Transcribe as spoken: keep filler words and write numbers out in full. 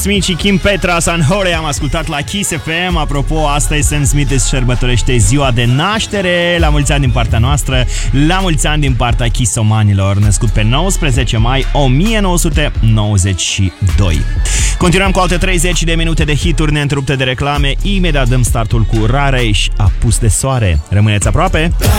Smith și Kim Petra, Sanhore, am ascultat la Kiss F M. Apropo, astăzi Sam Smith își sărbătorește ziua de naștere. La mulți ani din partea noastră, la mulți ani din partea Kissomanilor. Născut pe nouăsprezece mai o mie nouă sute nouăzeci și doi. Continuăm cu alte treizeci de minute de hituri neîntrerupte de reclame. Imediat dăm startul cu Rareș, Apus de soare. Rămâneți aproape!